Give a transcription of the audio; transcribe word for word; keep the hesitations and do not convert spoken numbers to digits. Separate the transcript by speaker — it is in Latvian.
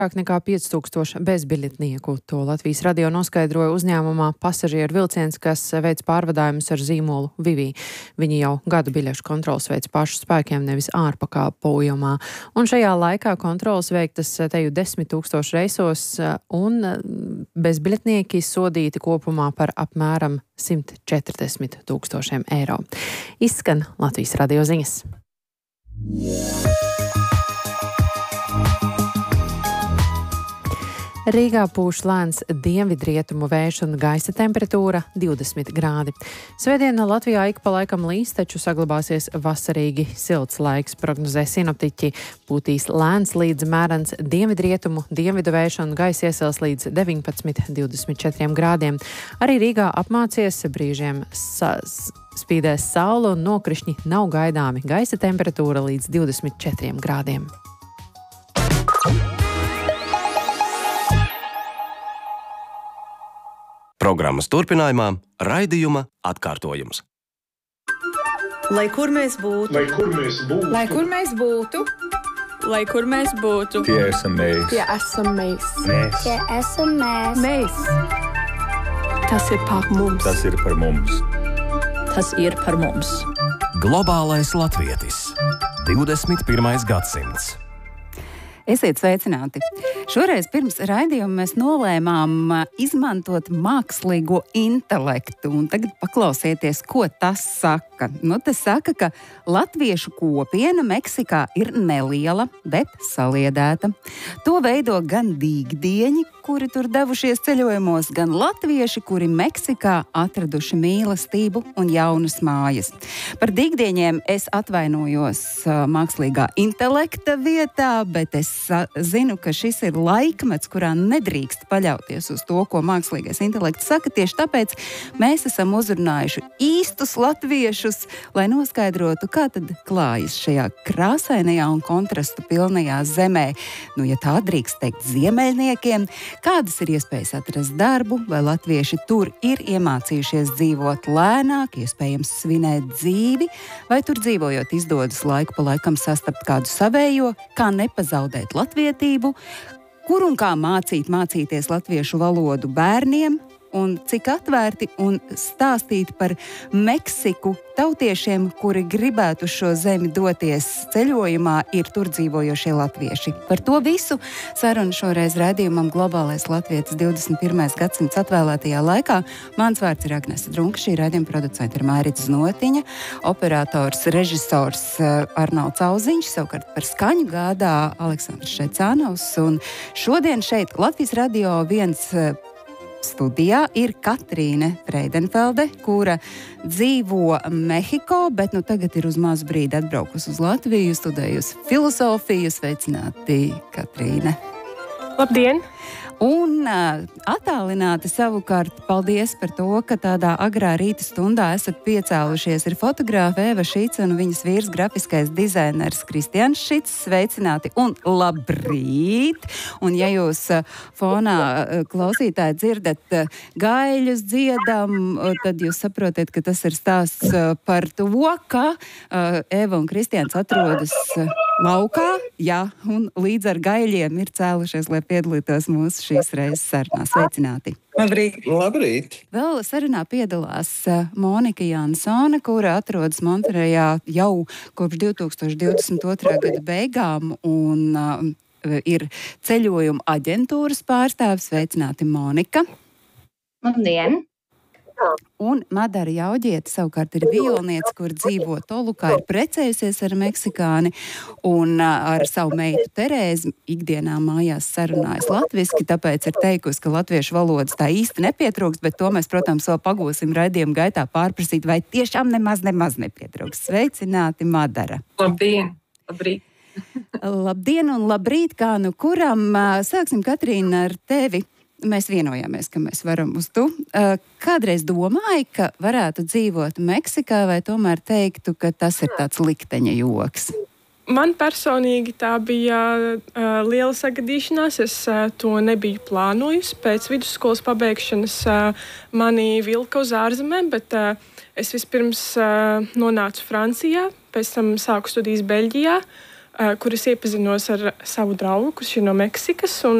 Speaker 1: Vairāk nekā pieci tūkstoši bezbiļetnieku. To Latvijas radio noskaidroja uzņēmumā Pasažieru vilciens, kas veic pārvadājumus ar zīmolu Vivī. Viņi jau gadu biļešu kontrolas veic pašu spēkiem, nevis ārpakalpojumā. Un šajā laikā kontrolas veiktas teju desmit tūkstoši reisos, un bezbiļetnieki sodīti kopumā par apmēram simt četrdesmit tūkstošiem eiro. Izskan Latvijas radio ziņas. Rīgā pūš lēns dienvidrietumu vējš un gaisa temperatūra divdesmit grādi. Svētdienā Latvijā ik pa laikam līs, taču saglabāsies vasarīgi silts laiks, prognozē sinoptiķi. Pūtīs lēns līdz mērens dienvidrietumu, dienvidu vējš un gaisa iesils līdz deviņpadsmit līdz divdesmit četriem grādiem. Arī Rīgā apmācies, brīžiem sa spīdēs saule un nokrišņi nav gaidāmi. Gaisa temperatūra līdz divdesmit četriem grādiem.
Speaker 2: Programmas turpinājumā raidījuma atkārtojums.
Speaker 3: Lai kur mēs būtu,
Speaker 4: lai kur mēs būtu,
Speaker 5: lai kur mēs būtu,
Speaker 6: lai kur mēs būtu,
Speaker 4: tie esam mēs,
Speaker 5: tie esam mēs,
Speaker 4: mēs,
Speaker 7: tie esam mēs,
Speaker 5: mēs. Tas ir par mums,
Speaker 4: tas ir par mums,
Speaker 6: tas ir par mums.
Speaker 2: Globālais latvietis, divdesmit pirmais gadsimts.
Speaker 8: Esiet sveicināti! Šoreiz pirms raidījuma mēs nolēmām izmantot mākslīgo intelektu, un tagad paklausieties, ko tas saka. Nu, tas saka, ka latviešu kopiena Meksikā ir neliela, bet saliedēta. To veido gan dīgdieņi, kuri tur devušies ceļojumos, gan latvieši, kuri Meksikā atraduši mīlestību un jaunas mājas. Par dīgdieņiem es atvainojos uh, mākslīgā intelekta vietā, bet es uh, zinu, ka šis ir laikmets, kurā nedrīkst paļauties uz to, ko mākslīgais intelekts saka. Tieši tāpēc mēs esam uzrunājuši īstus latviešus, lai noskaidrotu, kā tad klājas šajā krāsainajā un kontrastu pilnajā zemē. Nu, ja tā drīkst teikt, ziemeļniekiem, kādas ir iespējas atrast darbu, vai latvieši tur ir iemācījušies dzīvot lēnāk, iespējams svinēt dzīvi, vai tur dzīvojot izdodas laiku pa laikam sastapt kādu savējo, kā nepazaudēt latvietību, kur un kā mācīt mācīties latviešu valodu bērniem, un cik atvērti un stāstīt par Meksiku tautiešiem, kuri gribētu šo zemi doties ceļojumā, ir tur dzīvojošie latvieši. Par to visu sarunu šoreiz raidījumam Globālais latvietis divdesmit pirmais gadsimts atvēlētajā laikā. Mans vārds ir Agnese Drunka, šī raidījuma producente ir Mairita Znotiņa, operators, režisors Arnolds Auziņš, savukārt par skaņu gādā Aleksandrs Šecānovs, un šodien šeit Latvijas radio viens studijā ir Katrīne Freidenfelde, kura dzīvo Mehiko, bet nu tagad ir uz mazu brīdi atbraukusi uz Latviju, studējusi filozofiju. Sveicināti, Katrīne!
Speaker 5: Labdien!
Speaker 8: Un uh, attālināti savukārt, paldies par to, ka tādā agrā rīta stundā esat piecēlušies, ir fotogrāfa Eva Šīca un viņas vīrs grafiskais dizainers Kristians Šits. Sveicināti un labrīt! Un ja jūs uh, fonā uh, klausītāji dzirdat uh, gaiļus dziedam, uh, tad jūs saprotat, ka tas ir stāsts uh, par to, ka uh, Eva un Kristians atrodas uh, laukā, jā, un līdz ar gaiļiem ir cēlušies, lai piedalītos mūsu šīs reizes sarunā. Sveicināti!
Speaker 3: Labrīt!
Speaker 9: Labrīt!
Speaker 8: Vēl sarunā piedalās Monika Jansone, kura atrodas Monterejā jau kopš divi tūkstoši divdesmit otrā gada beigām un uh, ir ceļojuma aģentūras pārstāvis. Sveicināti, Monika!
Speaker 7: Labdien!
Speaker 8: Un Madara Jauģieta savukārt ir violniece, kur dzīvo Tolukā, ir precējusies ar meksikāni un ar savu meitu Terēzi ikdienā mājās sarunājas latviski, tāpēc ir teikusi, ka latviešu valodas tā īsti nepietrūkst, bet to mēs, protams, vēl pagūsim raidījuma gaitā pārprasīt, vai tiešām nemaz, nemaz nepietrūkst. Sveicināti, Madara!
Speaker 5: Labdien! Labrīt!
Speaker 8: Labdien un labrīt, kā nu kuram. Sāksim, Katrīna, ar tevi. Mēs vienojāmies, ka mēs varam uz tu. Kādreiz domāji, ka varētu dzīvot Meksikā, vai tomēr teiktu, ka tas ir tāds likteņa joks?
Speaker 10: Man personīgi tā bija uh, liela sagadīšanās. Es uh, to nebiju plānojusi. Pēc vidusskolas pabeigšanas uh, mani vilka uz ārzemēm, bet uh, es vispirms uh, nonācu Francijā, pēc tam sāku studijas Beļģijā. kur es iepazinos ar savu draugu, kurš ir no Meksikas.